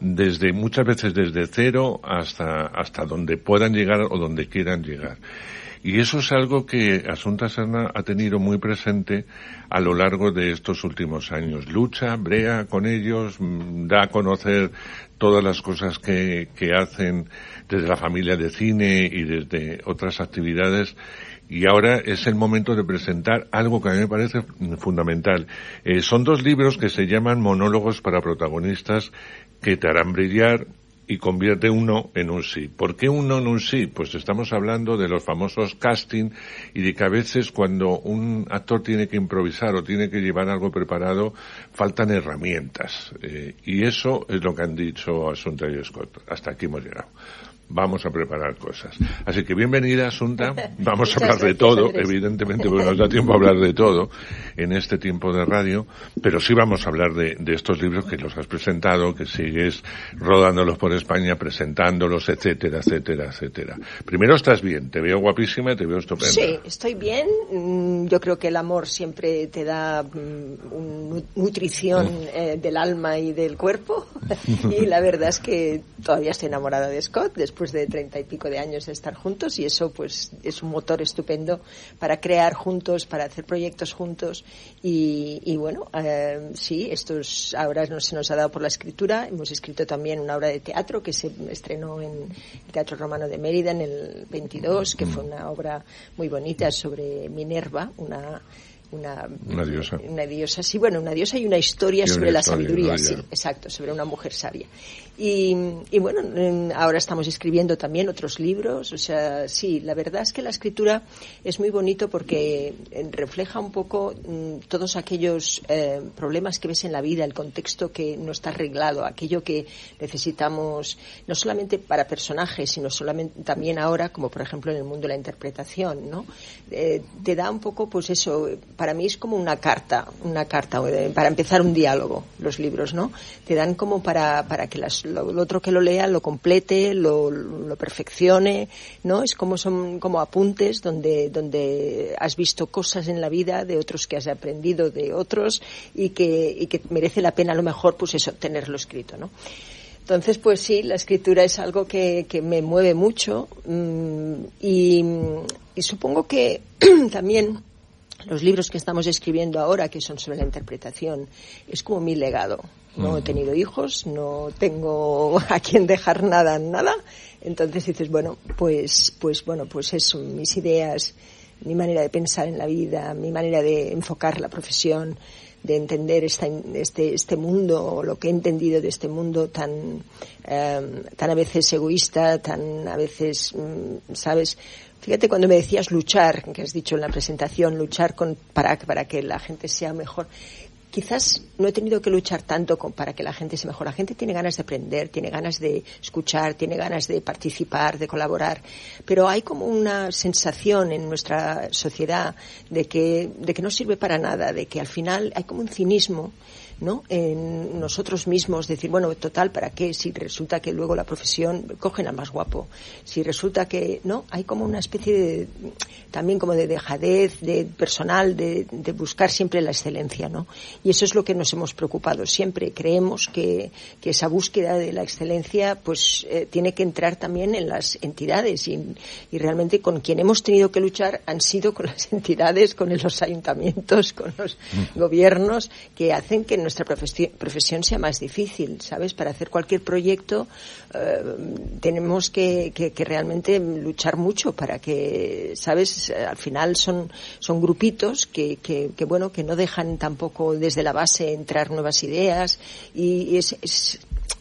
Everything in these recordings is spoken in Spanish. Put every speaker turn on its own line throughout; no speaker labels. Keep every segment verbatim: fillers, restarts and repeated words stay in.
desde muchas veces desde cero hasta hasta donde puedan llegar o donde quieran llegar. Y eso es algo que Assunta Serna ha tenido muy presente a lo largo de estos últimos años. Lucha, brea con ellos, da a conocer todas las cosas que, que hacen desde la familia de cine y desde otras actividades. Y ahora es el momento de presentar algo que a mí me parece fundamental. Eh, son dos libros que se llaman Monólogos para protagonistas, que te harán brillar y convierte un no en un sí. ¿Por qué un no en un sí? Pues estamos hablando de los famosos casting y de que a veces cuando un actor tiene que improvisar o tiene que llevar algo preparado, faltan herramientas. Eh, y eso es lo que han dicho Assunta y Scott. Hasta aquí hemos llegado. Vamos a preparar cosas. Así que bienvenida, Assunta. Vamos a hablar de todo, Andrés. Evidentemente, porque nos da tiempo a hablar de todo en este tiempo de radio, pero sí vamos a hablar de, de estos libros que los has presentado, que sigues rodándolos por España, presentándolos, etcétera, etcétera, etcétera. Primero, estás bien, te veo guapísima, te veo estupenda.
Sí, estoy bien. Yo creo que el amor siempre te da um, nutrición eh, del alma y del cuerpo. Y la verdad es que todavía estoy enamorada de Scott, después de treinta y pico de años de estar juntos, y eso pues es un motor estupendo para crear juntos, para hacer proyectos juntos. Y, y bueno, eh, sí, esto es, ahora no se nos ha dado por la escritura. Hemos escrito también una obra de teatro que se estrenó en el Teatro Romano de Mérida en el veintidós, que fue una obra muy bonita sobre Minerva, una Una,
una diosa.
Una diosa, sí, bueno, una diosa y una historia y sobre una la historia, sabiduría, sí, exacto, sobre una mujer sabia. Y, y bueno, ahora estamos escribiendo también otros libros, o sea, sí, la verdad es que la escritura es muy bonito porque refleja un poco mm, todos aquellos eh, problemas que ves en la vida, el contexto que no está arreglado, aquello que necesitamos, no solamente para personajes, sino solamente también ahora, como por ejemplo en el mundo de la interpretación, ¿no? Eh, te da un poco, pues eso, para mí es como una carta, una carta para empezar un diálogo, los libros, ¿no? Te dan como para, para que las, lo, lo otro que lo lea lo complete, lo, lo perfeccione, ¿no? Es como son como apuntes donde, donde has visto cosas en la vida de otros que has aprendido de otros y que, y que merece la pena a lo mejor, pues eso, tenerlo escrito, ¿no? Entonces, pues sí, la escritura es algo que, que me mueve mucho mmm, y, y supongo que también los libros que estamos escribiendo ahora, que son sobre la interpretación, es como mi legado. No he tenido hijos, no tengo a quien dejar nada, nada. Entonces dices, bueno, pues, pues bueno, pues eso, mis ideas, mi manera de pensar en la vida, mi manera de enfocar la profesión, de entender esta, este, este mundo, lo que he entendido de este mundo tan, eh, tan a veces egoísta, tan a veces, ¿sabes? Fíjate cuando me decías luchar, que has dicho en la presentación, luchar con, para, para que la gente sea mejor. Quizás no he tenido que luchar tanto con, para que la gente sea mejor. La gente tiene ganas de aprender, tiene ganas de escuchar, tiene ganas de participar, de colaborar. Pero hay como una sensación en nuestra sociedad de que, de que no sirve para nada, de que al final hay como un cinismo, ¿no? En nosotros mismos, decir, bueno, total, ¿para qué? Si resulta que luego la profesión cogen al más guapo. Si resulta que, ¿no? Hay como una especie de, también como de dejadez, de personal, de, de buscar siempre la excelencia, ¿no? Y eso es lo que nos hemos preocupado siempre. Creemos que, que esa búsqueda de la excelencia, pues, eh, tiene que entrar también en las entidades y, y realmente con quien hemos tenido que luchar han sido con las entidades, con los ayuntamientos, con los mm. gobiernos, que hacen que nuestra profesión sea más difícil, ¿sabes? Para hacer cualquier proyecto eh, tenemos que, que, que realmente luchar mucho para que, ¿sabes? Al final son, son grupitos que, que, que, bueno, que no dejan tampoco desde la base entrar nuevas ideas y, y es, es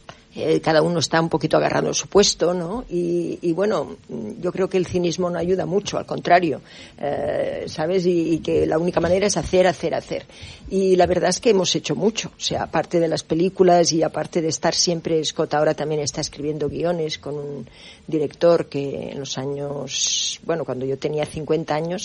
Eh, cada uno está un poquito agarrando su puesto, ¿no? Y, y bueno, yo creo que el cinismo no ayuda mucho, al contrario, eh, ¿sabes? Y, y que la única manera es hacer, hacer, hacer. Y la verdad es que hemos hecho mucho, o sea, aparte de las películas y aparte de estar siempre, Scott ahora también está escribiendo guiones con un director que en los años, bueno, cuando yo tenía cincuenta años,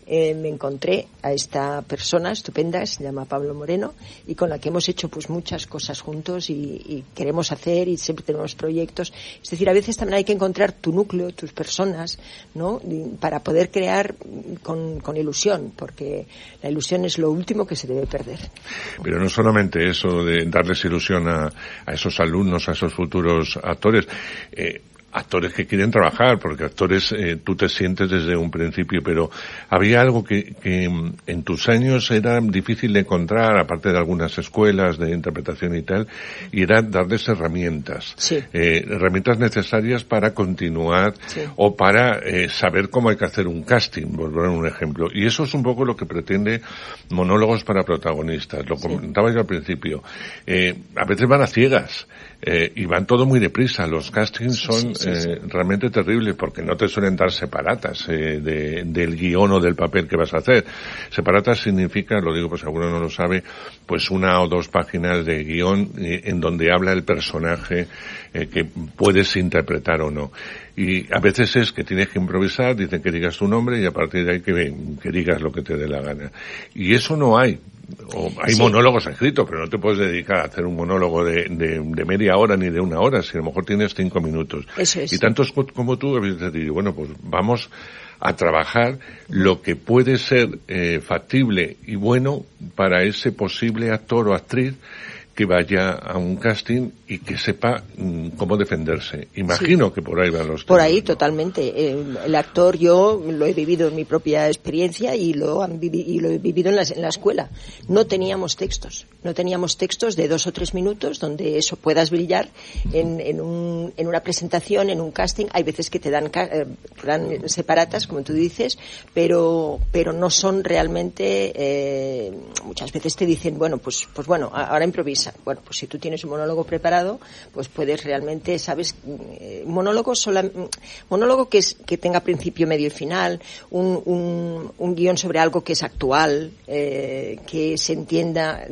eh, me encontré a esta persona estupenda, se llama Pablo Moreno, y con la que hemos hecho pues muchas cosas juntos y, y queremos hacer y siempre tenemos proyectos. Es decir, a veces también hay que encontrar tu núcleo, tus personas, ¿no? Para poder crear con, con ilusión, porque la ilusión es lo último que se debe perder.
Pero no solamente eso de darles ilusión a, a esos alumnos, a esos futuros actores, eh, actores que quieren trabajar, porque actores eh, tú te sientes desde un principio, pero había algo que, que en tus años era difícil de encontrar, aparte de algunas escuelas de interpretación y tal, y era darles herramientas,
sí.
eh, herramientas necesarias para continuar sí. o para eh, saber cómo hay que hacer un casting, por poner un ejemplo. Y eso es un poco lo que pretende Monólogos para Protagonistas. Lo sí. comentaba yo al principio. Eh, a veces van a ciegas. Eh, y van todo muy deprisa. Los castings son sí, sí, sí, sí. Eh, realmente terribles porque no te suelen dar separatas eh, de, del guión o del papel que vas a hacer. Separatas significa, lo digo pues alguno no lo sabe, pues una o dos páginas de guión eh, en donde habla el personaje eh, que puedes interpretar o no. Y a veces es que tienes que improvisar, dicen que digas tu nombre y a partir de ahí que, que digas lo que te dé la gana. Y eso no hay. O hay sí. monólogos escritos, pero no te puedes dedicar a hacer un monólogo de, de, de media hora ni de una hora, si a lo mejor tienes cinco minutos.
Eso es.
Y tantos como tú habéis decidido, bueno, pues vamos a trabajar lo que puede ser eh, factible y bueno para ese posible actor o actriz que vaya a un casting y que sepa mmm, cómo defenderse. Imagino sí. que por ahí van los
Por
temas,
ahí,
¿no?
Totalmente. Eh, el actor, yo lo he vivido en mi propia experiencia y lo, han vivi- y lo he vivido en la, en la escuela. No teníamos textos. No teníamos textos de dos o tres minutos donde eso puedas brillar en, en, un, en una presentación, en un casting. Hay veces que te dan, eh, te dan separatas, como tú dices, pero, pero no son realmente, eh, muchas veces te dicen, bueno, pues, pues bueno, ahora improvisa. Bueno, pues si tú tienes un monólogo preparado, pues puedes realmente, ¿sabes? Eh, monólogo sola, monólogo que es que tenga principio, medio y final, un, un, un guión sobre algo que es actual, eh, que se entienda,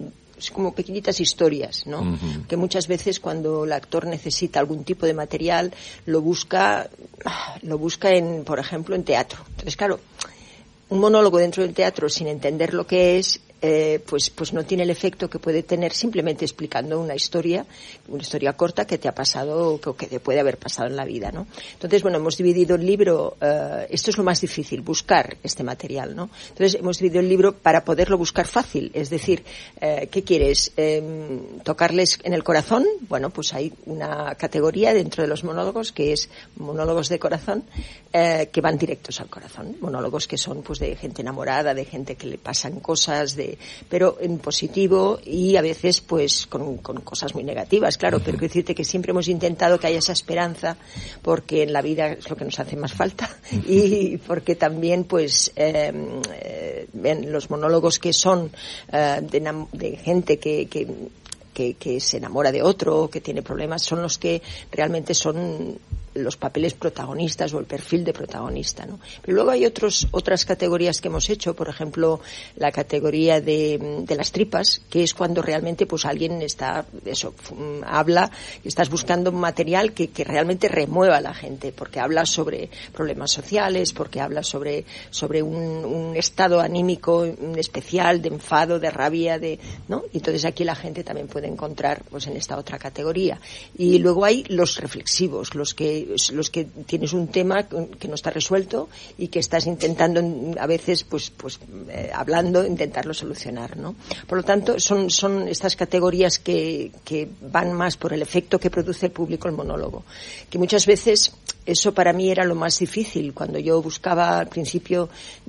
es como pequeñitas historias, ¿no? Uh-huh. Que muchas veces cuando el actor necesita algún tipo de material, lo busca, lo busca en, por ejemplo, en teatro. Entonces, claro, un monólogo dentro del teatro sin entender lo que es, Eh, pues, pues no tiene el efecto que puede tener simplemente explicando una historia, una historia corta que te ha pasado o que te puede haber pasado en la vida, ¿no? Entonces, bueno, hemos dividido el libro, uh, esto es lo más difícil, buscar este material, ¿no? Entonces, hemos dividido el libro para poderlo buscar fácil, es decir, uh, ¿qué quieres? Eh, ¿Tocarles en el corazón? Bueno, pues hay una categoría dentro de los monólogos que es monólogos de corazón, uh, que van directos al corazón, monólogos que son pues de gente enamorada, de gente que le pasan cosas, de pero en positivo y a veces pues con, con cosas muy negativas, claro, uh-huh. pero quiero decirte que siempre hemos intentado que haya esa esperanza porque en la vida es lo que nos hace más falta uh-huh. y porque también pues eh, eh, ven los monólogos que son eh, de, de gente que, que Que, que se enamora de otro, que tiene problemas, son los que realmente son los papeles protagonistas o el perfil de protagonista, ¿no? Pero luego hay otros otras categorías que hemos hecho, por ejemplo, la categoría de, de las tripas, que es cuando realmente pues alguien está, eso, habla, estás buscando material que, que realmente remueva a la gente, porque habla sobre problemas sociales, porque habla sobre, sobre un, un estado anímico especial, de enfado, de rabia, de, ¿no? Y entonces aquí la gente también puede encontrar pues en esta otra categoría. Y luego hay los reflexivos, los que los que tienes un tema que no está resuelto y que estás intentando a veces pues pues eh, hablando intentarlo solucionar, ¿no? Por lo tanto son son estas categorías que que van más por el efecto que produce el público el monólogo, que muchas veces eso para mí era lo más difícil cuando yo buscaba al principio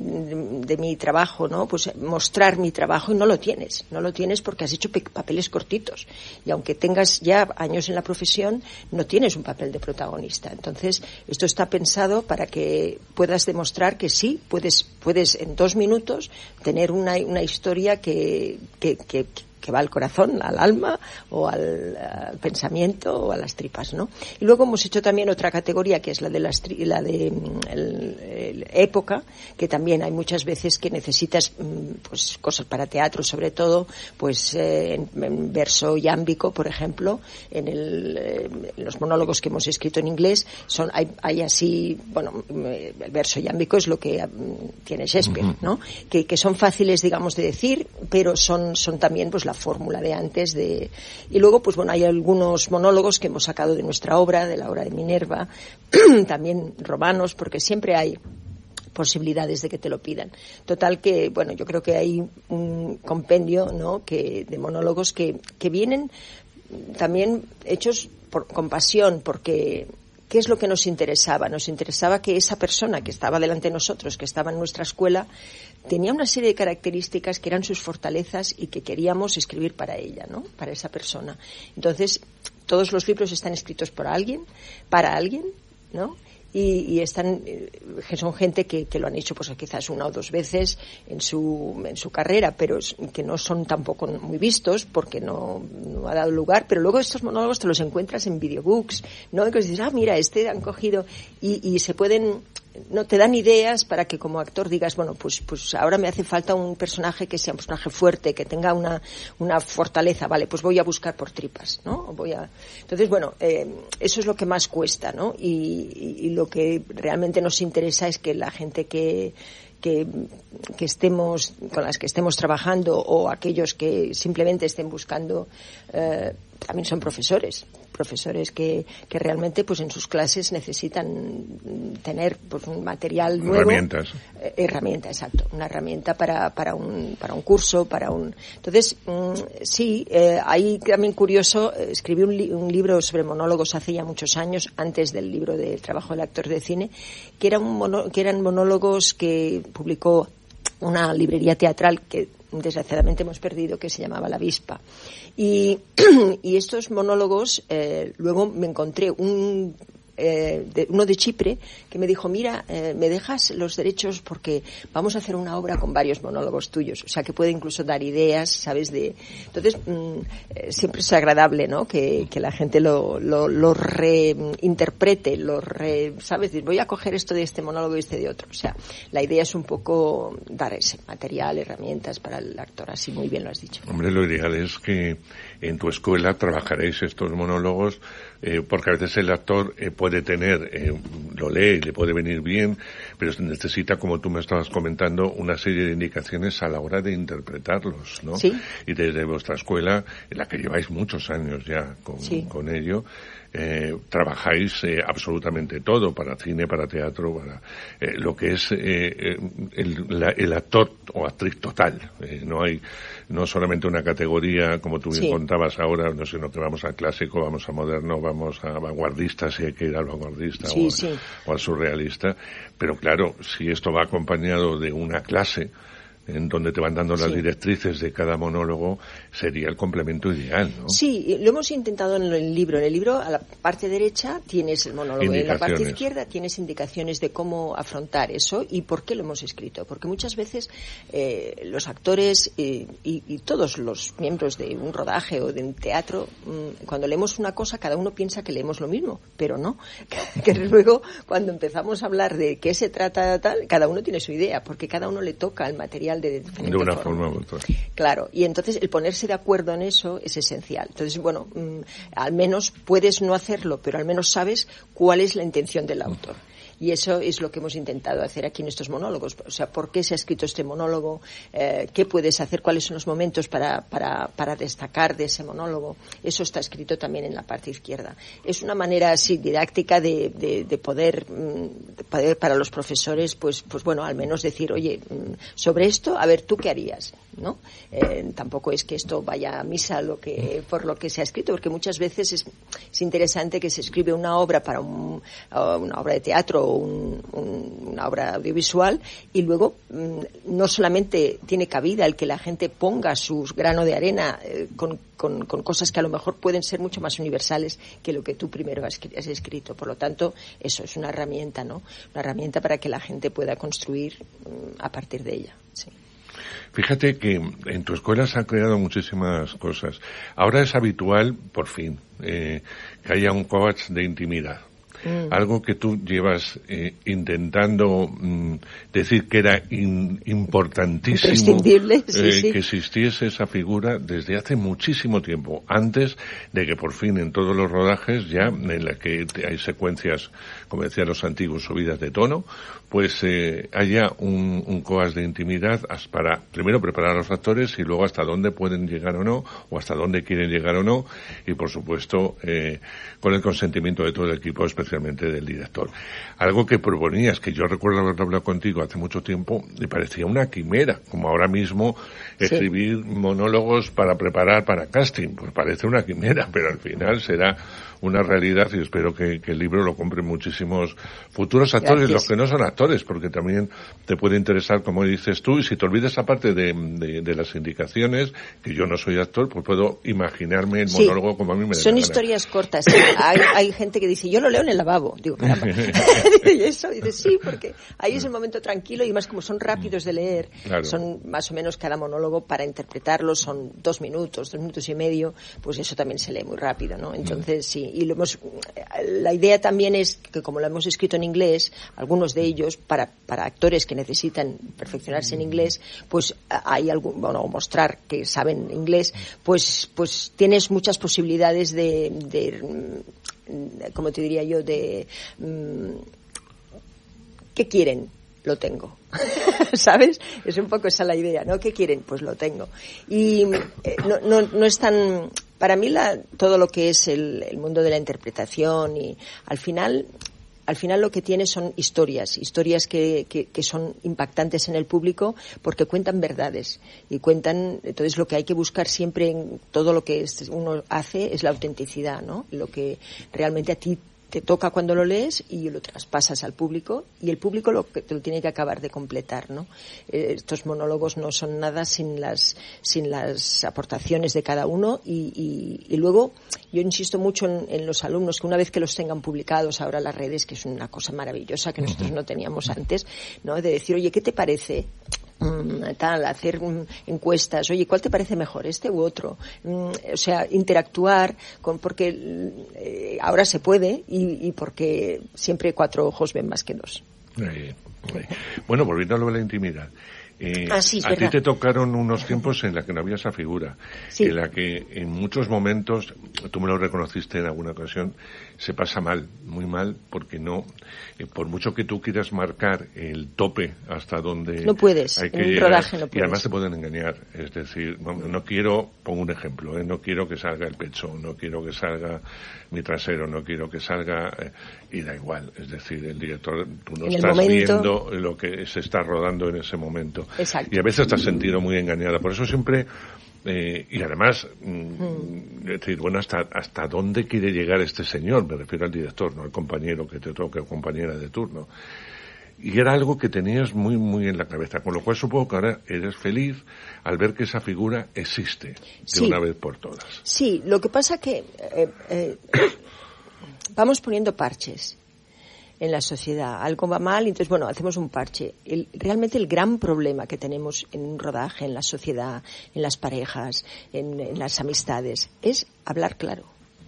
de, de mi trabajo, ¿no? Pues mostrar mi trabajo y no lo tienes, no lo tienes porque has hecho pe- papeles cortitos y aunque tengas ya años en la profesión no tienes un papel de protagonista. Entonces esto está pensado para que puedas demostrar que sí puedes puedes en dos minutos tener una una historia que que, que que va al corazón, al alma o al, al pensamiento o a las tripas, ¿no? Y luego hemos hecho también otra categoría que es la de las tri- la de el, el época, que también hay muchas veces que necesitas pues cosas para teatro, sobre todo pues eh, en, en verso yámbico, por ejemplo, en, el, eh, en los monólogos que hemos escrito en inglés son hay, hay así, bueno, el verso yámbico es lo que um, tiene Shakespeare, ¿no? Que, que son fáciles, digamos, de decir, pero son son también pues la fórmula de antes de y luego pues bueno hay algunos monólogos que hemos sacado de nuestra obra, de la obra de Minerva, también romanos, porque siempre hay posibilidades de que te lo pidan. Total que, bueno, yo creo que hay un compendio, ¿no?, que de monólogos que que vienen también hechos por, con pasión, porque ¿qué es lo que nos interesaba? Nos interesaba que esa persona que estaba delante de nosotros, que estaba en nuestra escuela, tenía una serie de características que eran sus fortalezas y que queríamos escribir para ella, ¿no?, para esa persona. Entonces, todos los libros están escritos por alguien, para alguien, ¿no?, y, y están, que son gente que, que lo han hecho pues quizás una o dos veces en su en su carrera, pero es, que no son tampoco muy vistos porque no, no ha dado lugar, pero luego estos monólogos te los encuentras en videobooks, ¿no? Y que dices, ah, mira, este han cogido y, y se pueden, no te dan ideas para que como actor digas, bueno, pues pues ahora me hace falta un personaje que sea un personaje fuerte, que tenga una una fortaleza, vale, pues voy a buscar por tripas, ¿no? Voy a Entonces, bueno, eh, eso es lo que más cuesta, ¿no? Y, y, y lo que realmente nos interesa es que la gente que que, que estemos, con las que estemos trabajando o aquellos que simplemente estén buscando, eh, también son profesores, profesores que, que realmente pues en sus clases necesitan tener pues un material nuevo.
Herramientas.
Eh, herramienta, exacto. Una herramienta para, para un, para un curso, para un, entonces, mmm, sí, eh, ahí también curioso, eh, escribí un, li- un libro sobre monólogos hace ya muchos años, antes del libro del trabajo del actor de cine, que era un mono, que eran monólogos que publicó una librería teatral que desgraciadamente hemos perdido, que se llamaba La Avispa. Y, y estos monólogos, eh, luego me encontré un, eh, de, uno de Chipre que me dijo, mira, eh, me dejas los derechos porque vamos a hacer una obra con varios monólogos tuyos. O sea, que puede incluso dar ideas, ¿sabes? De Entonces, mmm, eh, siempre es agradable, ¿no?, que, que la gente lo, lo, lo reinterprete, lo re, ¿sabes? Voy a coger esto de este monólogo y este de otro. O sea, la idea es un poco dar ese material, herramientas para el actor. Así muy bien lo has dicho.
Hombre, lo ideal es que en tu escuela trabajaréis estos monólogos, eh, porque a veces el actor eh, puede tener, eh, lo lee y le puede venir bien, pero necesita, como tú me estabas comentando, una serie de indicaciones a la hora de interpretarlos, ¿no?
Sí.
Y desde vuestra escuela, en la que lleváis muchos años ya con,
sí.
con ello, eh, trabajáis eh, absolutamente todo, para cine, para teatro, para eh, lo que es eh, el, la, el actor o actriz total. Eh, no hay no solamente una categoría, como tú bien
sí.
contabas ahora, no sé, no que vamos al clásico, vamos a moderno, vamos a vanguardista, si hay que ir al vanguardista
sí,
o,
sí.
o al surrealista. Pero claro, si esto va acompañado de una clase en donde te van dando las sí. directrices de cada monólogo, sería el complemento ideal, ¿no?
Sí, lo hemos intentado en el libro. En el libro, a la parte derecha tienes el monólogo, en la parte izquierda tienes indicaciones de cómo afrontar eso y por qué lo hemos escrito. Porque muchas veces eh, los actores eh, y, y todos los miembros de un rodaje o de un teatro, mmm, cuando leemos una cosa, cada uno piensa que leemos lo mismo, pero no. Que luego, cuando empezamos a hablar de qué se trata tal, cada uno tiene su idea, porque cada uno le toca el material de diferente
de una
forma.
forma u otra.
Claro, y entonces el ponerse de acuerdo en eso es esencial. Entonces, bueno, mmm, al menos puedes no hacerlo, pero al menos sabes cuál es la intención del autor. Y eso es lo que hemos intentado hacer aquí en estos monólogos. O sea, ¿por qué se ha escrito este monólogo? Eh, ¿Qué puedes hacer? ¿Cuáles son los momentos para, para, para destacar de ese monólogo? Eso está escrito también en la parte izquierda. Es una manera así didáctica de, de, de, poder, de poder para los profesores, pues, pues bueno, al menos decir, oye, sobre esto, a ver, ¿tú qué harías? ¿No? Eh, tampoco es que esto vaya a misa lo que, por lo que se ha escrito, porque muchas veces es, es interesante que se escribe una obra para un, una obra de teatro Un, un, una obra audiovisual y luego mmm, no solamente tiene cabida el que la gente ponga su grano de arena eh, con, con, con cosas que a lo mejor pueden ser mucho más universales que lo que tú primero has, has escrito. Por lo tanto, eso es una herramienta, ¿no? Una herramienta para que la gente pueda construir mmm, a partir de ella. Sí.
Fíjate que en tu escuela se han creado muchísimas cosas. Ahora es habitual, por fin, eh, que haya un coach de intimidad. Mm. Algo que tú llevas eh, intentando mm, decir que era in, importantísimo
Imprescindible, sí,
eh,
sí.
que existiese esa figura desde hace muchísimo tiempo, antes de que por fin en todos los rodajes, ya en la que hay secuencias, como decían los antiguos, subidas de tono, pues eh, haya un, un coach de intimidad para primero preparar a los actores y luego hasta dónde pueden llegar o no, o hasta dónde quieren llegar o no, y por supuesto eh, con el consentimiento de todo el equipo, especialmente del director. Algo que proponías, que yo recuerdo haber hablado contigo hace mucho tiempo, me parecía una quimera, como ahora mismo escribir sí. monólogos para preparar para casting, pues parece una quimera, pero al final será una realidad y espero que, que el libro lo compren muchísimos futuros actores, Gracias. Los que no son actores, porque también te puede interesar, como dices tú, y si te olvidas aparte de, de, de las indicaciones, que yo no soy actor, pues puedo imaginarme el sí. monólogo como a mí me da
Son
la
historias gana. Cortas. Hay, hay gente que dice, yo lo leo en el lavabo. Digo, caramba. Y eso, dice, sí, porque ahí es el momento tranquilo y más como son rápidos de leer, claro. Son más o menos cada monólogo para interpretarlo, son dos minutos, dos minutos y medio, pues eso también se lee muy rápido, ¿no? Entonces, sí. Y lo hemos, la idea también es que como lo hemos escrito en inglés, algunos de ellos, para, para actores que necesitan perfeccionarse en inglés, pues hay algún, bueno, mostrar que saben inglés, pues, pues tienes muchas posibilidades de, de, como te diría yo, de, ¿qué quieren? Lo tengo. ¿Sabes? Es un poco esa la idea, ¿no? ¿Qué quieren? Pues lo tengo. Y eh, no, no, no es tan... Para mí la, todo lo que es el, el mundo de la interpretación y al final... Al final lo que tiene son historias, historias que, que, que son impactantes en el público porque cuentan verdades y cuentan, entonces lo que hay que buscar siempre en todo lo que uno hace es la autenticidad, ¿no? Lo que realmente a ti te toca cuando lo lees y lo traspasas al público y el público lo que te lo tiene que acabar de completar, ¿no? Eh, estos monólogos no son nada sin las sin las aportaciones de cada uno y, y, y luego yo insisto mucho en, en los alumnos que una vez que los tengan publicados ahora las redes, que es una cosa maravillosa que nosotros no teníamos antes, ¿no? De decir, oye, ¿qué te parece? Tal, hacer encuestas, oye, ¿cuál te parece mejor, este u otro? O sea, interactuar con, porque eh, ahora se puede y, y porque siempre cuatro ojos ven más que dos.
Eh, eh. Bueno, volviendo a lo de la intimidad. Eh,
ah, sí,
a
verdad.
ti te tocaron unos tiempos en la que no había esa figura,
sí.
En la que en muchos momentos, tú me lo reconociste en alguna ocasión, se pasa mal, muy mal, porque no, eh, por mucho que tú quieras marcar el tope hasta donde
no puedes,
hay que
en un
llegar,
rodaje no puedes.
Y además te pueden engañar, es decir, no, no quiero, pongo un ejemplo, eh, no quiero que salga el pecho, no quiero que salga mi trasero, no quiero que salga, eh, y da igual, es decir, el director, tú no
en
estás
momento...
viendo lo que se está rodando en ese momento.
Exacto.
Y a veces te has sentido muy engañada. Por eso siempre, eh, y además, mm, es decir, bueno, hasta hasta dónde quiere llegar este señor, me refiero al director, no al compañero que te toque o compañera de turno. Y era algo que tenías muy, muy en la cabeza, con lo cual supongo que ahora eres feliz al ver que esa figura existe de
sí.
una vez por todas.
Sí, lo que pasa que eh, eh, vamos poniendo parches en la sociedad. Algo va mal, entonces, bueno, hacemos un parche. El, realmente el gran problema que tenemos en un rodaje, en la sociedad, en las parejas, en, en las amistades, es hablar claro.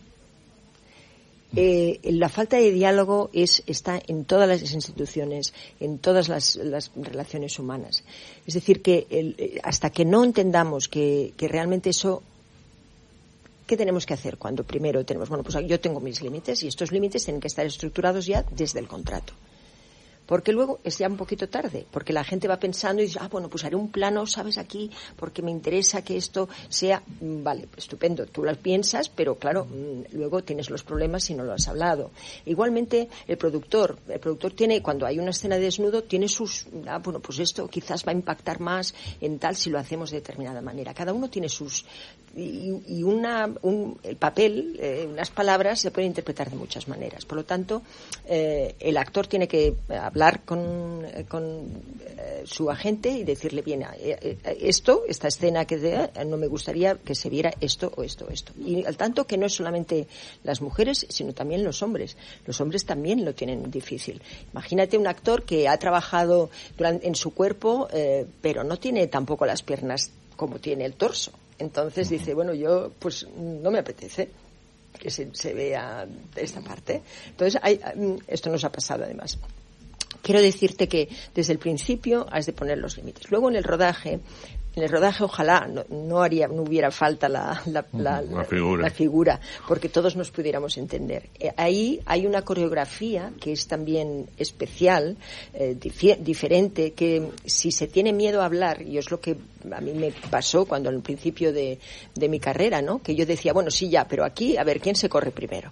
Eh, la falta de diálogo es, está en todas las instituciones, en todas las, las relaciones humanas. Es decir, que el, hasta que no entendamos que, que realmente eso... ¿Qué tenemos que hacer cuando primero tenemos? Bueno, pues yo tengo mis límites y estos límites tienen que estar estructurados ya desde el contrato. Porque luego es ya un poquito tarde, porque la gente va pensando y dice, ah, bueno, pues haré un plano, ¿sabes? Aquí, porque me interesa que esto sea, vale, estupendo, tú lo piensas, pero claro, luego tienes los problemas si no lo has hablado. Igualmente, el productor, el productor tiene, cuando hay una escena de desnudo, tiene sus, ah, bueno, pues esto quizás va a impactar más en tal si lo hacemos de determinada manera. Cada uno tiene sus, y, y una, un, el papel, eh, unas palabras se pueden interpretar de muchas maneras. Por lo tanto, eh, el actor tiene que hablar con, con eh, su agente y decirle, bien, eh, eh, esto, esta escena que de, eh, no me gustaría que se viera esto o esto o esto. Y al tanto que no es solamente las mujeres, sino también los hombres. Los hombres también lo tienen difícil. Imagínate un actor que ha trabajado durante, en su cuerpo, eh, pero no tiene tampoco las piernas como tiene el torso. Entonces dice, bueno, yo pues no me apetece que se, se vea esta parte. Entonces, hay, esto nos ha pasado además. Quiero decirte que desde el principio has de poner los límites. Luego en el rodaje, en el rodaje ojalá no, no haría, no hubiera falta la, la, la, la, figura. la figura, porque todos nos pudiéramos entender. Eh, ahí hay una coreografía que es también especial, eh, dif- diferente, que si se tiene miedo a hablar, y es lo que a mí me pasó cuando al principio de, de mi carrera, ¿no? Que yo decía, bueno, sí, ya, pero aquí, a ver, ¿quién se corre primero?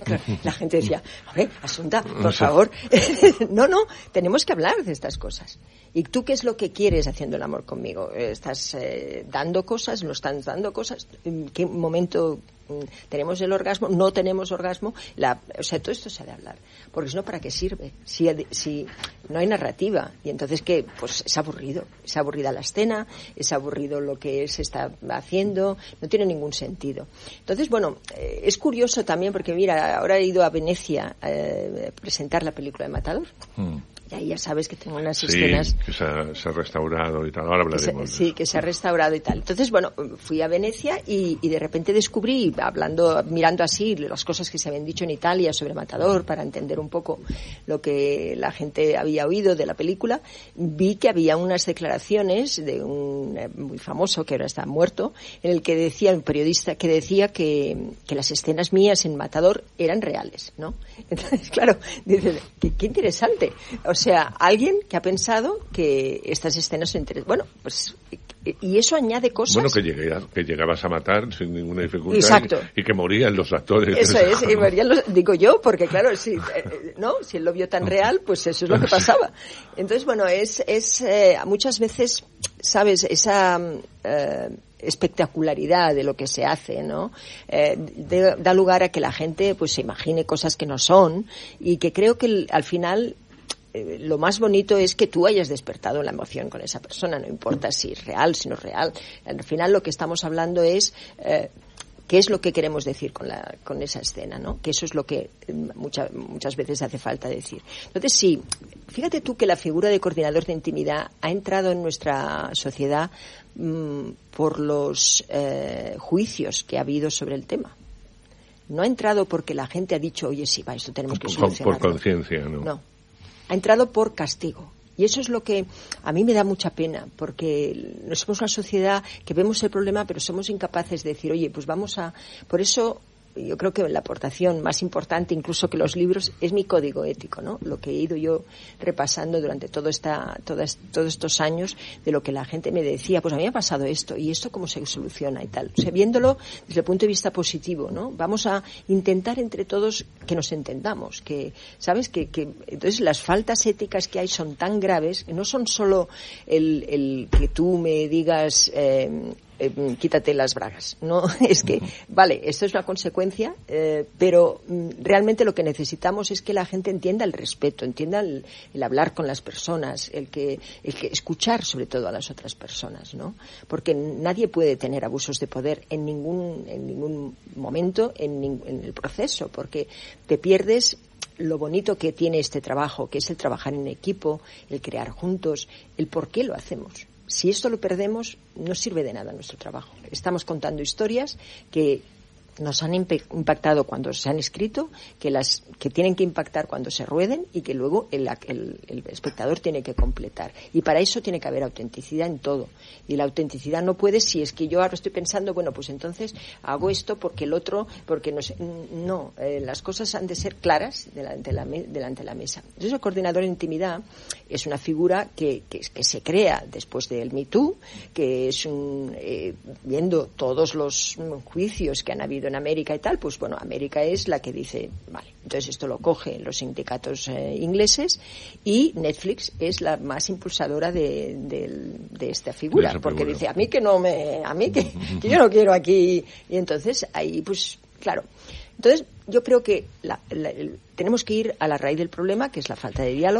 La gente decía, a ver, Asunta, por favor. No, no, tenemos que hablar de estas cosas. ¿Y tú qué es lo que quieres haciendo el amor conmigo? ¿Estás eh, dando cosas? ¿No estás dando cosas? ¿En qué momento tenemos el orgasmo? ¿No tenemos orgasmo? La, o sea, todo esto se ha de hablar. Porque si no, ¿para qué sirve? Si, si no hay narrativa. Y entonces, ¿qué? Pues es aburrido. Es aburrida la escena, es aburrido lo que se está haciendo, no tiene ningún sentido. Entonces, bueno, eh, es curioso también porque, mira, ahora he ido a Venecia eh, a presentar la película de Matador. Mm. Y ahí ya sabes que tengo unas
sí,
escenas...
que se ha, se ha restaurado y tal, ahora hablaremos.
Que se, sí, que se ha restaurado y tal. Entonces, bueno, fui a Venecia y, y de repente descubrí, hablando, mirando así las cosas que se habían dicho en Italia sobre Matador, para entender un poco lo que la gente había oído de la película, vi que había unas declaraciones de un muy famoso, que ahora está muerto, en el que decía, un periodista, que decía que, que las escenas mías en Matador eran reales, ¿no? Entonces, claro, dices, qué, qué interesante. O sea, alguien que ha pensado que estas escenas son interesantes. Bueno, pues, y eso añade cosas.
Bueno, que, llegué, que llegabas a matar sin ninguna dificultad.
Exacto.
Y, y que morían los actores.
Eso es, y morían los, digo yo, porque claro, si, eh, ¿no? Si él lo vio tan real, pues eso es lo que pasaba. Entonces, bueno, es, es eh, muchas veces, ¿sabes? Esa... Eh, espectacularidad de lo que se hace, ¿no? Eh, de, da lugar a que la gente pues se imagine cosas que no son y que creo que el, al final eh, lo más bonito es que tú hayas despertado la emoción con esa persona, no importa si es real, si no es real. Al final lo que estamos hablando es eh, qué es lo que queremos decir con la con esa escena, ¿no? Que eso es lo que mucha, muchas veces hace falta decir. Entonces sí, fíjate tú que la figura de coordinador de intimidad ha entrado en nuestra sociedad mmm, por los eh, juicios que ha habido sobre el tema. No ha entrado porque la gente ha dicho, oye, sí, va, esto tenemos que solucionarlo.
Por conciencia, ¿no?
No. Ha entrado por castigo. Y eso es lo que a mí me da mucha pena, porque somos una sociedad que vemos el problema, pero somos incapaces de decir, oye, pues vamos a... Por eso yo creo que la aportación más importante, incluso que los libros, es mi código ético, ¿no? Lo que he ido yo repasando durante todo esta, todas, todos estos años, de lo que la gente me decía, pues a mí me ha pasado esto, y esto cómo se soluciona y tal. O sea, viéndolo desde el punto de vista positivo, ¿no? Vamos a intentar entre todos que nos entendamos, que, ¿sabes? Que, que entonces las faltas éticas que hay son tan graves, que no son solo el, el que tú me digas, eh, Eh, quítate las bragas. No, es que, vale, esto es una consecuencia, eh, pero mm, realmente lo que necesitamos es que la gente entienda el respeto, entienda el, el hablar con las personas, el que, el que escuchar sobre todo a las otras personas, ¿no? Porque nadie puede tener abusos de poder en ningún, en ningún momento en, ning- en el proceso, porque te pierdes lo bonito que tiene este trabajo, que es el trabajar en equipo, el crear juntos, el por qué lo hacemos. Si esto lo perdemos, no sirve de nada nuestro trabajo. Estamos contando historias que nos han impactado cuando se han escrito, que las que tienen que impactar cuando se rueden y que luego el, el, el espectador tiene que completar. Y para eso tiene que haber autenticidad en todo. Y la autenticidad no puede, si es que yo ahora estoy pensando, bueno, pues entonces hago esto porque el otro, porque no sé. No, eh, las cosas han de ser claras delante de la, delante de la mesa. Entonces el coordinador de intimidad es una figura que, que, que se crea después del Me Too, que es un, eh, viendo todos los juicios que han habido en América y tal, pues bueno, América es la que dice, vale, entonces esto lo cogen los sindicatos eh, ingleses y Netflix es la más impulsadora de, de, de esta figura, de porque figura. Dice, a mí que no me, a mí que, que yo no quiero aquí, y entonces ahí pues, claro. Entonces yo creo que la, la, el, tenemos que ir a la raíz del problema, que es la falta de diálogo,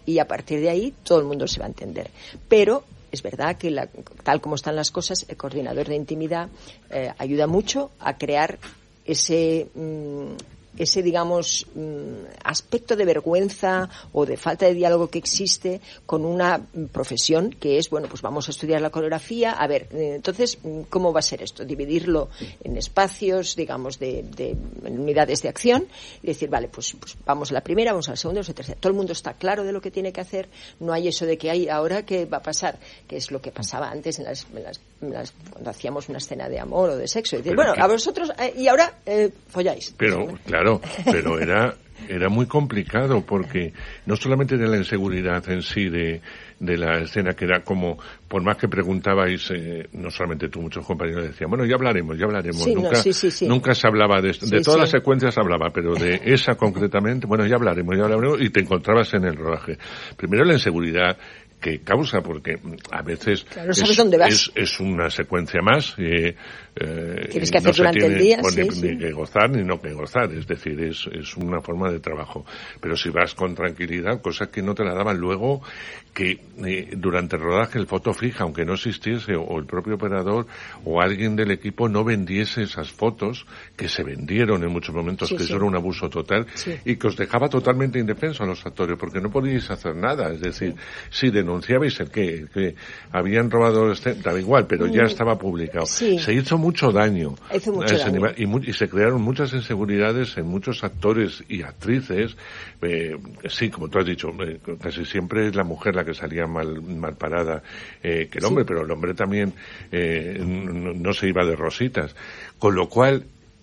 y a partir de ahí todo el mundo se va a entender. Pero es verdad que la, tal como están las cosas, el coordinador de intimidad eh, ayuda mucho a crear ese... Mmm, ese, digamos, aspecto de vergüenza o de falta de diálogo que existe con una profesión que es, bueno, pues vamos a estudiar la coreografía. A ver, entonces, ¿cómo va a ser esto? Dividirlo en espacios, digamos, de, de en unidades de acción y decir, vale, pues, pues vamos a la primera, vamos a la segunda, vamos a la tercera. Todo el mundo está claro de lo que tiene que hacer. No hay eso de que hay ahora qué va a pasar, que es lo que pasaba antes en las, en las, en las cuando hacíamos una escena de amor o de sexo. Y decir, bueno, que... a vosotros, eh, y ahora eh, folláis.
Pero, claro. Pero era era muy complicado porque no solamente de la inseguridad en sí de, de la escena, que era como, por más que preguntabais, eh, no solamente tú, muchos compañeros decían, bueno, ya hablaremos, ya hablaremos.
Sí,
nunca,
no, sí, sí, sí.
nunca se hablaba de esto.
Sí,
de todas
sí.
las secuencias se hablaba, pero de esa concretamente, bueno, ya hablaremos, ya hablaremos, y te encontrabas en el rodaje. Primero la inseguridad que causa, porque a veces
claro, no sabes es, dónde vas.
Es, es una secuencia más. Eh, eh,
Tienes que hacer
no
durante
tiene,
el día,
pues,
sí,
ni,
sí.
ni que gozar ni no que gozar, es decir, es, es una forma de trabajo. Pero si vas con tranquilidad, cosas que no te la daban luego, que eh, durante el rodaje el foto fija, aunque no existiese, o, o el propio operador o alguien del equipo no vendiese esas fotos, que se vendieron en muchos momentos,
sí,
que
sí.
eso era un abuso total,
sí.
y que os dejaba totalmente indefensos a los actores, porque no podíais hacer nada, es decir, sí. si denunciabais el que, que habían robado, daba igual, pero ya estaba publicado.
Sí.
Se hizo mucho daño,
hizo mucho
a ese
daño.
nivel, y, mu y se crearon muchas inseguridades en muchos actores y actrices. Eh, sí, como tú has dicho, eh, casi siempre es la mujer la que salía mal, mal parada eh, que el hombre, sí. pero el hombre también eh, no, no se iba de rositas. Con lo cual,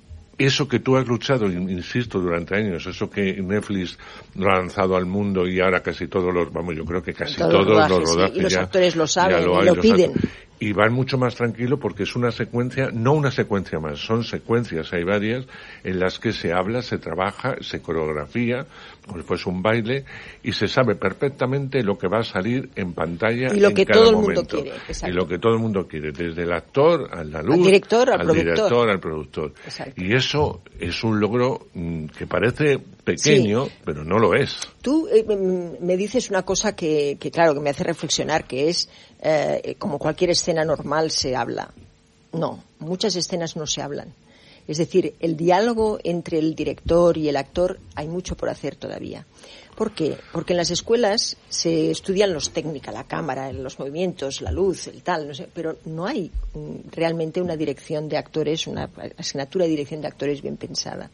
eso que tú has luchado, insisto, durante años, eso que Netflix lo ha lanzado al mundo y ahora casi todos los, vamos, yo creo que casi todos, todos los rodajes, los rodajes
sí. y los
ya,
actores lo saben
lo
y lo piden.
Y van mucho más tranquilo porque es una secuencia, no una secuencia más, son secuencias, hay varias, en las que se habla, se trabaja, se coreografía, como si fuese un baile, y se sabe perfectamente lo que va a salir en pantalla
y lo
en
que
cada
todo el
momento.
mundo quiere. Exacto.
Y lo que todo el mundo quiere, desde el actor, al la luz,
al director, al,
al
productor.
director, al productor.
Exacto.
Y eso es un logro mmm, que parece pequeño, sí. pero no lo es.
Tú eh, me dices una cosa que, que, claro, que me hace reflexionar, que es, eh, como cualquier escena normal se habla. No, muchas escenas no se hablan. Es decir, el diálogo entre el director y el actor hay mucho por hacer todavía. ¿Por qué? Porque en las escuelas se estudian los técnicas, la cámara, los movimientos, la luz, el tal, no sé, pero no hay realmente una dirección de actores, una asignatura de dirección de actores bien pensada.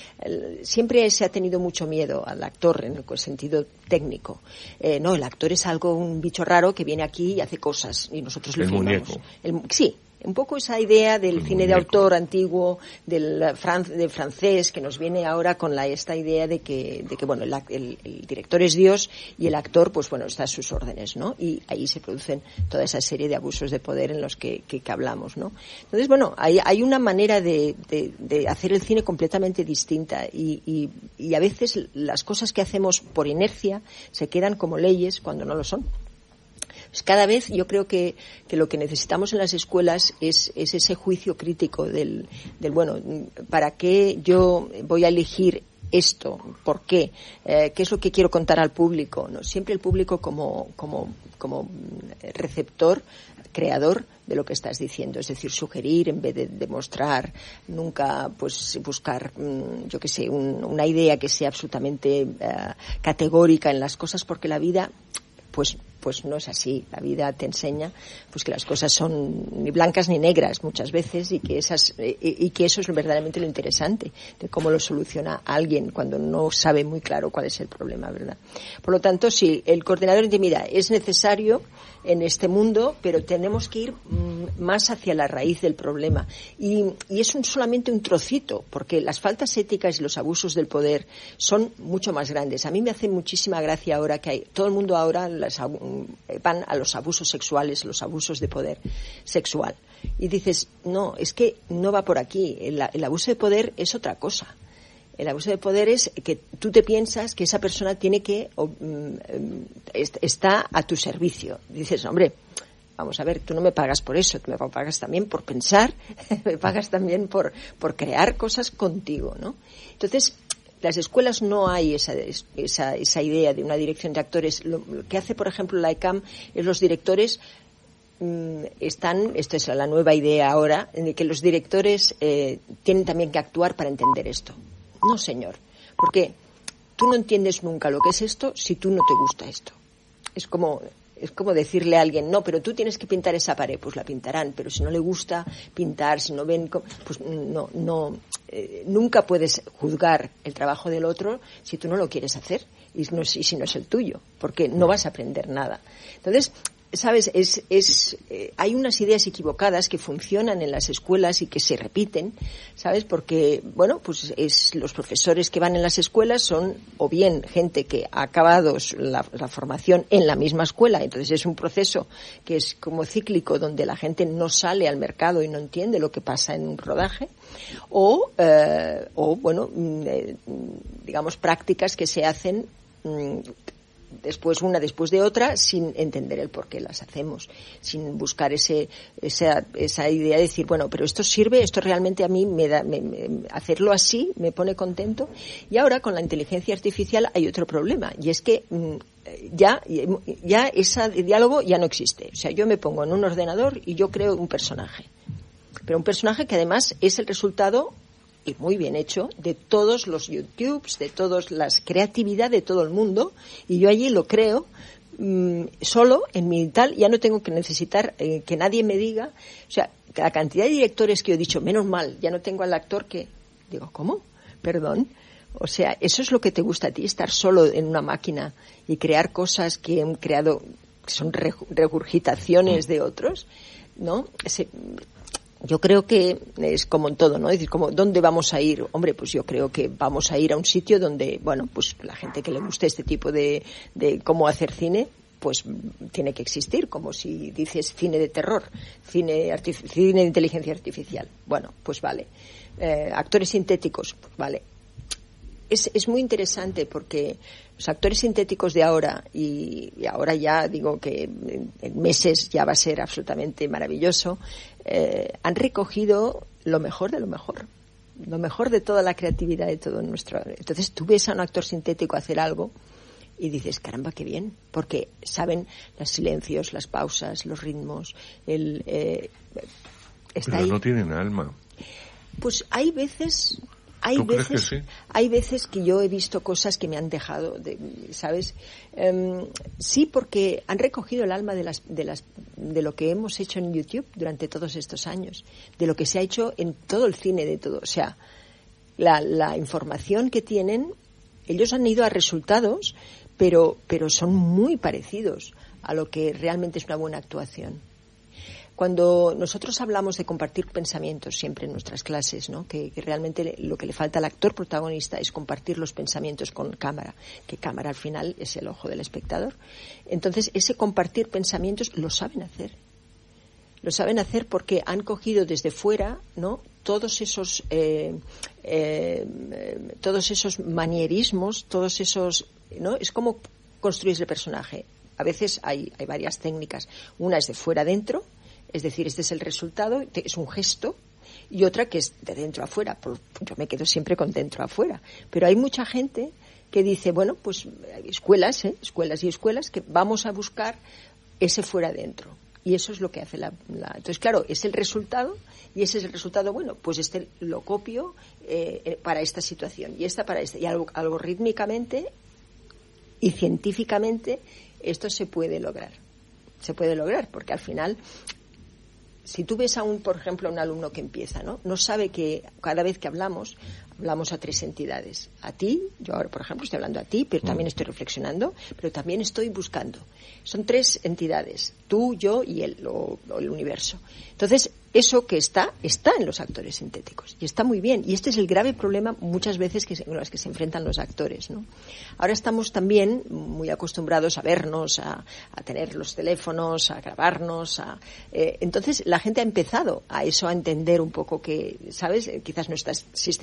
Siempre se ha tenido mucho miedo al actor en el sentido técnico. Eh, no, el actor es algo, un bicho raro que viene aquí y hace cosas y nosotros le
el
filmamos.
Muñeco.
El, sí. Un poco esa idea del
el
cine
muñeco.
de autor antiguo, del, fran, del francés, que nos viene ahora con la, esta idea de que, de que bueno, el, el, el director es Dios y el actor, pues bueno, está a sus órdenes, ¿no? Y ahí se producen toda esa serie de abusos de poder en los que, que, que hablamos, ¿no? Entonces, bueno, hay, hay una manera de, de, de hacer el cine completamente distinta y, y, y a veces las cosas que hacemos por inercia se quedan como leyes cuando no lo son. Pues cada vez yo creo que, que lo que necesitamos en las escuelas es, es ese juicio crítico del, del, bueno, ¿para qué yo voy a elegir esto? ¿Por qué? Eh, ¿Qué es lo que quiero contar al público? ¿No? Siempre el público como, como, como receptor, creador de lo que estás diciendo, es decir, sugerir en vez de demostrar, nunca pues buscar, yo qué sé, un, una idea que sea absolutamente uh, categórica en las cosas, porque la vida pues pues no es así. La vida te enseña pues que las cosas son ni blancas ni negras muchas veces y que esas y, y que eso es verdaderamente lo interesante de cómo lo soluciona alguien cuando no sabe muy claro cuál es el problema, ¿verdad? Por lo tanto, sí, el coordinador de intimidad es necesario en este mundo, pero tenemos que ir mm, más hacia la raíz del problema. Y, y es un, solamente un trocito, porque las faltas éticas y los abusos del poder son mucho más grandes. A mí me hace muchísima gracia ahora que hay, todo el mundo ahora las, van a los abusos sexuales, los abusos de poder sexual. Y dices, no, es que no va por aquí. El, el abuso de poder es otra cosa. El abuso de poder es que tú te piensas que esa persona tiene que o, um, está a tu servicio. Dices, hombre, vamos a ver, tú no me pagas por eso, tú me pagas también por pensar, me pagas también por por crear cosas contigo, ¿no? Entonces, las escuelas no hay esa, esa, esa idea de una dirección de actores. Lo, lo que hace, por ejemplo, la E C A M es los directores mmm, están, esto es la nueva idea ahora, de que los directores eh, tienen también que actuar para entender esto. No, señor, porque tú no entiendes nunca lo que es esto si tú no te gusta esto. Es como... Es como decirle a alguien, no, pero tú tienes que pintar esa pared, pues la pintarán, pero si no le gusta pintar, si no ven, pues no, no, eh, nunca puedes juzgar el trabajo del otro si tú no lo quieres hacer y, no, y si no es el tuyo, porque no vas a aprender nada. Entonces, sabes, es, es, eh, hay unas ideas equivocadas que funcionan en las escuelas y que se repiten, sabes, porque, bueno, pues es, los profesores que van en las escuelas son o bien gente que ha acabado la, la formación en la misma escuela, entonces es un proceso que es como cíclico, donde la gente no sale al mercado y no entiende lo que pasa en un rodaje, o, eh, o bueno, eh, digamos, prácticas que se hacen mm, después una después de otra sin entender el por qué las hacemos, sin buscar ese esa, esa idea de decir, bueno, pero esto sirve, esto realmente a mí me da me, me, hacerlo así me pone contento. Y ahora con la inteligencia artificial hay otro problema, y es que mmm, ya ya ese diálogo ya no existe. O sea, yo me pongo en un ordenador y yo creo un personaje, pero un personaje que además es el resultado, y muy bien hecho, de todos los YouTubes, de todas las creatividad de todo el mundo, y yo allí lo creo mmm, solo en mi tal, ya no tengo que necesitar eh, que nadie me diga. O sea, la cantidad de directores que yo he dicho, menos mal, ya no tengo al actor que... Digo, ¿cómo? Perdón. O sea, eso es lo que te gusta a ti, estar solo en una máquina y crear cosas que han creado, que son regurgitaciones de otros, ¿no? Ese, yo creo que es como en todo, ¿no? Es decir, como, ¿dónde vamos a ir? Hombre, pues yo creo que vamos a ir a un sitio donde, bueno, pues la gente que le guste este tipo de, de cómo hacer cine, pues tiene que existir, como si dices cine de terror, cine, artif- cine de inteligencia artificial. Bueno, pues vale. Eh, actores sintéticos, pues vale. Es, es muy interesante porque los actores sintéticos de ahora, y, y ahora ya digo que en, en meses ya va a ser absolutamente maravilloso, eh, han recogido lo mejor de lo mejor, lo mejor de toda la creatividad de todo nuestro. Entonces tú ves a un actor sintético hacer algo y dices, caramba, qué bien, porque saben los silencios, las pausas, los ritmos, el eh, está
Pero
ahí.
No tienen alma.
Pues hay veces... Hay
¿Tú
veces,
crees que sí?
Hay veces que yo he visto cosas que me han dejado, de, ¿sabes? Um, sí, porque han recogido el alma de las, de las, de lo que hemos hecho en YouTube durante todos estos años, de lo que se ha hecho en todo el cine, de todo. O sea, la, la información que tienen, ellos han ido a resultados, pero, pero son muy parecidos a lo que realmente es una buena actuación. Cuando nosotros hablamos de compartir pensamientos siempre en nuestras clases, ¿no? Que, que realmente lo que le falta al actor protagonista es compartir los pensamientos con cámara, que cámara al final es el ojo del espectador. Entonces, ese compartir pensamientos lo saben hacer. Lo saben hacer porque han cogido desde fuera, ¿no? Todos esos, eh, eh, todos esos manierismos, todos esos, ¿no? Es como construir el personaje. A veces hay, hay varias técnicas. Una es de fuera adentro. Es decir, este es el resultado, es un gesto, y otra que es de dentro a afuera. Yo me quedo siempre con dentro a afuera. Pero hay mucha gente que dice, bueno, pues hay escuelas, ¿eh? escuelas y escuelas, que vamos a buscar ese fuera adentro. Y eso es lo que hace la, la... Entonces, claro, es el resultado, y ese es el resultado, bueno, pues este lo copio eh, para esta situación, y esta para esta. Y algo, algorítmicamente y científicamente esto se puede lograr. Se puede lograr, porque al final... Si tú ves a un, por ejemplo, a un alumno que empieza, ¿no? No sabe que cada vez que hablamos, hablamos a tres entidades. A ti, yo ahora, por ejemplo, estoy hablando a ti, pero también estoy reflexionando, pero también estoy buscando. Son tres entidades, tú, yo y él, o, o el universo. Entonces, eso que está, está en los actores sintéticos. Y está muy bien. Y este es el grave problema muchas veces que se, con los que se enfrentan los actores, ¿no? Ahora estamos también muy acostumbrados a vernos, a, a tener los teléfonos, a grabarnos. A, eh, entonces, la gente ha empezado a eso, a entender un poco que, ¿sabes? Eh, quizás no está sistematizado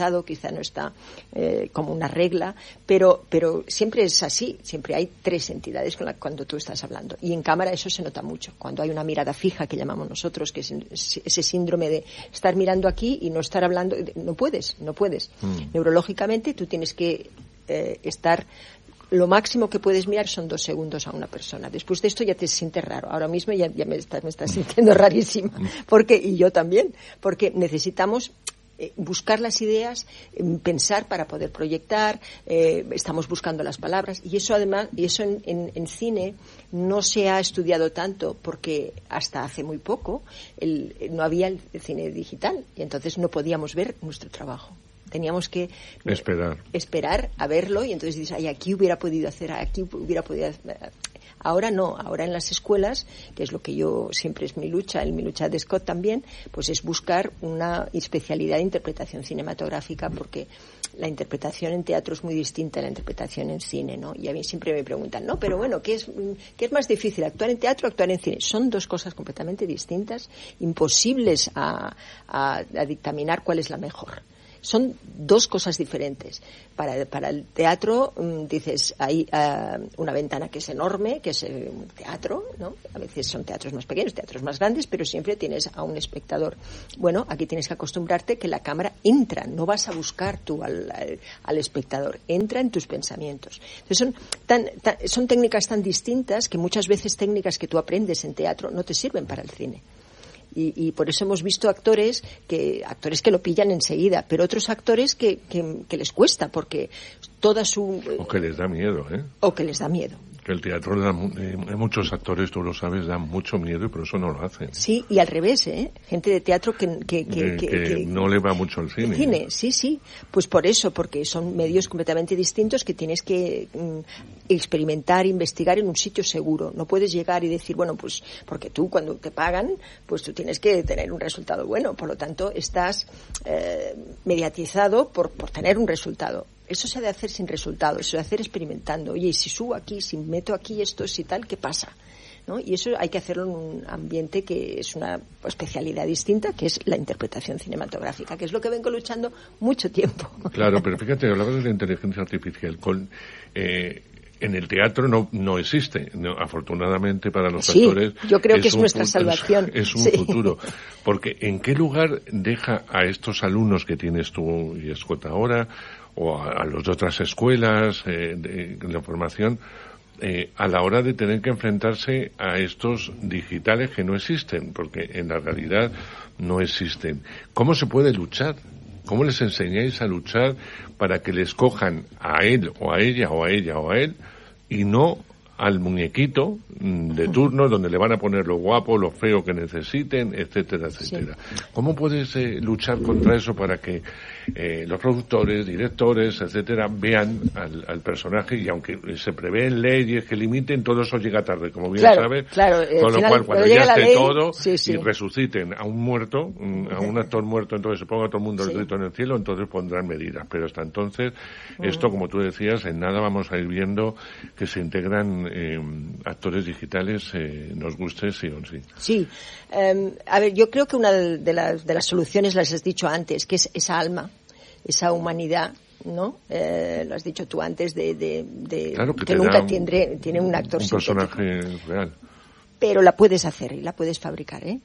estandarizado, quizá no está eh, como una regla, pero, pero siempre es así, siempre hay tres entidades con la, cuando tú estás hablando. Y en cámara eso se nota mucho, cuando hay una mirada fija, que llamamos nosotros, que es ese síndrome de estar mirando aquí y no estar hablando, no puedes, no puedes. Mm. Neurológicamente tú tienes que eh, estar... Lo máximo que puedes mirar son dos segundos a una persona. Después de esto ya te sientes raro. Ahora mismo ya, ya me estás me está sintiendo rarísima. Porque, y yo también, porque necesitamos eh, buscar las ideas, eh, pensar para poder proyectar, eh, estamos buscando las palabras. Y eso además, y eso en, en, en cine no se ha estudiado tanto porque hasta hace muy poco el, no había el cine digital y entonces no podíamos ver nuestro trabajo. Teníamos que
esperar
esperar a verlo y entonces dices, ay, aquí hubiera podido hacer, aquí hubiera podido hacer. Ahora no, ahora en las escuelas, que es lo que yo siempre es mi lucha, en mi lucha de Scott también, pues es buscar una especialidad de interpretación cinematográfica, porque la interpretación en teatro es muy distinta a la interpretación en cine, ¿no? Y a mí siempre me preguntan, no, pero bueno, ¿qué es, qué es más difícil, actuar en teatro o actuar en cine? Son dos cosas completamente distintas, imposibles a, a, a dictaminar cuál es la mejor. Son dos cosas diferentes. Para, para el teatro, um, dices, hay uh, una ventana que es enorme, que es el teatro, ¿no? A veces son teatros más pequeños, teatros más grandes, pero siempre tienes a un espectador. Bueno, aquí tienes que acostumbrarte que la cámara entra, no vas a buscar tú al, al, al espectador, entra en tus pensamientos. Entonces son, tan, tan, son técnicas tan distintas que muchas veces técnicas que tú aprendes en teatro no te sirven para el cine. Y, y por eso hemos visto actores que actores que lo pillan enseguida, pero otros actores que, que, que les cuesta, porque toda su...
O que les da miedo, ¿eh?
O que les da miedo.
Que el teatro, da, eh, muchos actores, tú lo sabes, dan mucho miedo y por eso no lo hacen.
Sí, y al revés, ¿eh? Gente de teatro que... Que, que,
de, que, que, que no le va mucho al cine.
El cine, sí, sí. Pues por eso, porque son medios completamente distintos que tienes que mm, experimentar, investigar en un sitio seguro. No puedes llegar y decir, bueno, pues porque tú cuando te pagan, pues tú tienes que tener un resultado bueno. Por lo tanto, estás eh, mediatizado por, por tener un resultado. Eso se ha de hacer sin resultados, se ha de hacer experimentando. Oye, y si subo aquí, si meto aquí esto, si tal, ¿qué pasa? ¿No? Y eso hay que hacerlo en un ambiente que es una especialidad distinta, que es la interpretación cinematográfica, que es lo que vengo luchando mucho tiempo.
Claro, pero fíjate, hablabas de la inteligencia artificial. Con, eh, en el teatro no no existe, no, afortunadamente para los
sí,
actores.
Yo creo
es
que es
un,
nuestra salvación.
Es, es un
sí.
futuro. Porque ¿en qué lugar deja a estos alumnos que tienes tú y Scott ahora, o a, a los de otras escuelas eh, de, de la formación, eh, a la hora de tener que enfrentarse a estos digitales que no existen? Porque en la realidad no existen. ¿Cómo se puede luchar? ¿Cómo les enseñáis a luchar para que les cojan a él o a ella o a ella o a él y no al muñequito de turno donde le van a poner lo guapo, lo feo que necesiten, etcétera, etcétera? Sí. ¿Cómo puedes eh, luchar contra eso para que eh, los productores, directores, etcétera, vean al, al personaje, y aunque se prevén leyes que limiten, todo eso llega tarde, como bien
claro,
sabes,
claro,
con lo final, cual cuando ya esté
ley,
todo
sí, sí.
y resuciten a un muerto, a un actor muerto, entonces se ponga todo el mundo el sí. grito en el cielo, entonces pondrán medidas, pero hasta entonces uh-huh. esto, como tú decías, en nada vamos a ir viendo que se integran eh, actores digitales, eh, nos guste sí o sí.
Sí, um, a ver, yo creo que una de las, de las soluciones las has dicho antes, que es esa alma, esa humanidad, ¿no? Eh, lo has dicho tú antes de, de, de
claro que,
que nunca tendré, tiene un actor
un
sintético.
personaje real.
Pero la puedes hacer y la puedes fabricar, ¿eh?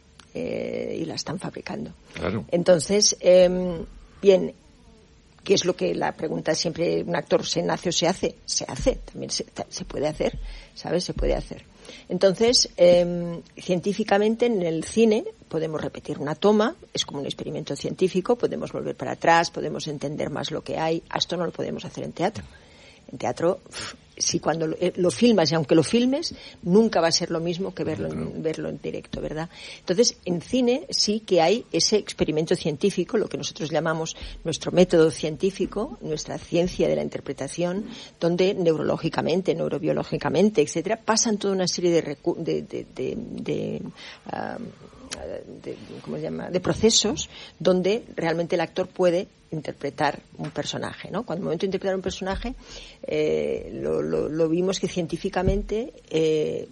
eh y la están fabricando.
Claro.
Entonces, eh, bien, ¿qué es lo que la pregunta siempre, un actor se nace o se hace? Se hace, también se, se puede hacer, ¿sabes? Se puede hacer. Entonces, eh, científicamente en el cine podemos repetir una toma, es como un experimento científico, podemos volver para atrás, podemos entender más lo que hay. Esto no lo podemos hacer en teatro. En teatro, si cuando lo, lo filmas, y aunque lo filmes, nunca va a ser lo mismo que verlo en, verlo en directo, ¿verdad? Entonces, en cine sí que hay ese experimento científico, lo que nosotros llamamos nuestro método científico, nuestra ciencia de la interpretación, donde neurológicamente, neurobiológicamente, etcétera, pasan toda una serie de recu- de, de, de, de um, De, ¿cómo se llama? de procesos donde realmente el actor puede interpretar un personaje, ¿no? Cuando el momento de interpretar un personaje eh, lo, lo, lo vimos que científicamente eh,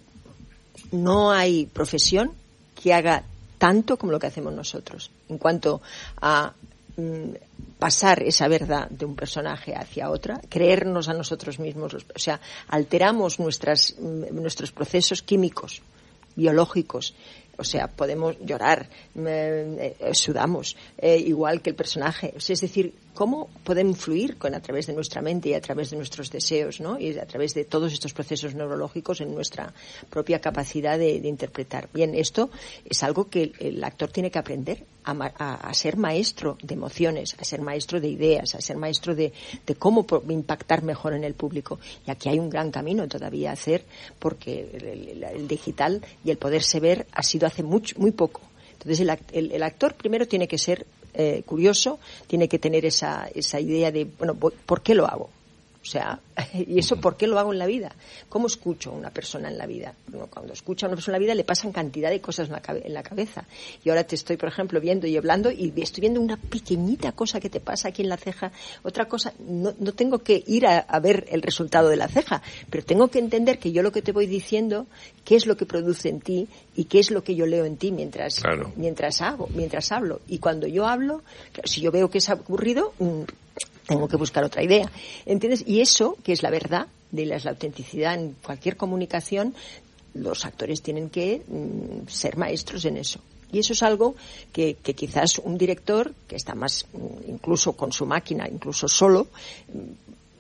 no hay profesión que haga tanto como lo que hacemos nosotros en cuanto a pasar esa verdad de un personaje hacia otra, creernos a nosotros mismos, o sea, alteramos nuestras, nuestros procesos químicos, biológicos. O sea, podemos llorar, eh, eh, sudamos, eh, igual que el personaje. O sea, es decir, cómo podemos influir con, a través de nuestra mente y a través de nuestros deseos, ¿no? Y a través de todos estos procesos neurológicos en nuestra propia capacidad de, de interpretar. Bien, esto es algo que el, el actor tiene que aprender a, a, a ser maestro de emociones, a ser maestro de ideas, a ser maestro de, de cómo impactar mejor en el público. Y aquí hay un gran camino todavía a hacer, porque el, el, el digital y el poderse ver ha sido hace mucho, muy poco. Entonces el, el, el actor primero tiene que ser eh, curioso, tiene que tener esa, esa idea de, bueno, ¿por qué lo hago? O sea, ¿y eso por qué lo hago en la vida? ¿Cómo escucho a una persona en la vida? Bueno, cuando escucho a una persona en la vida le pasan cantidad de cosas en la, cabe- en la cabeza. Y ahora te estoy, por ejemplo, viendo y hablando y estoy viendo una pequeñita cosa que te pasa aquí en la ceja. Otra cosa, no, no tengo que ir a, a ver el resultado de la ceja, pero tengo que entender que yo lo que te voy diciendo, qué es lo que produce en ti y qué es lo que yo leo en ti mientras,
claro.
mientras hago, mientras hablo. Y cuando yo hablo, si yo veo que es aburrido, mmm, tengo que buscar otra idea, ¿entiendes? Y eso, que es la verdad, de la, la autenticidad en cualquier comunicación, los actores tienen que mm, ser maestros en eso. Y eso es algo que, que quizás un director, que está más, incluso con su máquina, incluso solo,